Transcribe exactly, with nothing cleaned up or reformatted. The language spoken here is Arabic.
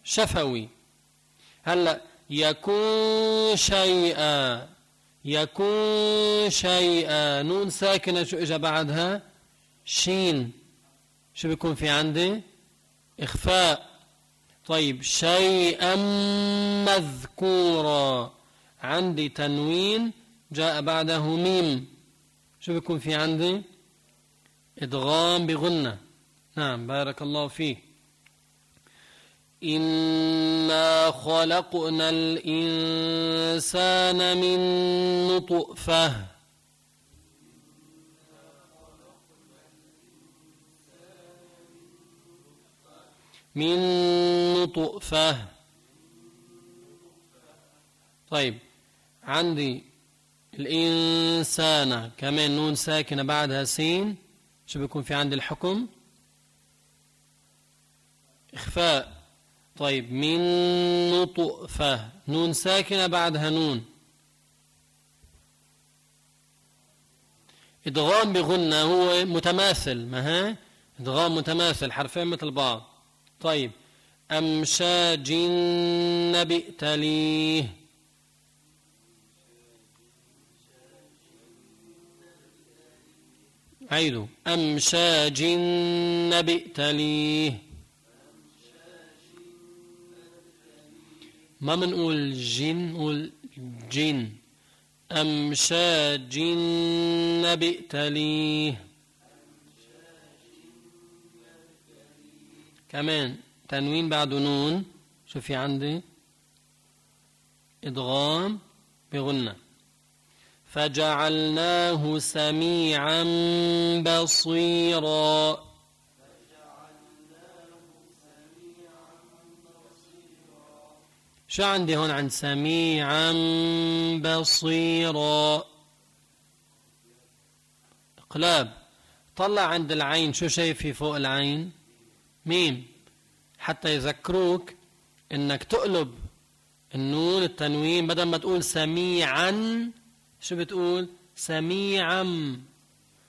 شفوي. هلا يكون شيئا، يكون شيئا، نون ساكنة شو اجا بعدها؟ شين. شو بيكون في عندي؟ إخفاء. طيب شيئا مذكورا، عندي تنوين جاء بعده ميم، شو بيكون في عندي؟ إدغام بغنة. نعم بارك الله فيك. إنا خلقنا الإنسان من نطفة، من نطفة. طيب عندي الإنسان كمان نون ساكنة بعدها سين، شو بيكون في عندي الحكم؟ إخفاء. طيب من نطفة، نون ساكنة بعدها نون، إدغام بغنة، هو متماثل، ما ها إدغام متماثل، حرفين مثل بعض. طيب أمشاج نبتليه، عيدوا أمشاج نبتليه، ما منقول جن، نقول جن. أمشاج نبتليه. كمان تنوين بعد نون، شو في عندي؟ إدغام بغنة. فجعلناه سميعا بصيرا، شو عندي هون عند سميعا بصيرا؟ اقلاب. طلع عند العين، شو شايفي فوق العين؟ ميم، حتى يذكروك انك تقلب النون التنوين، بدل ما تقول سميعا شو بتقول؟ سميعا.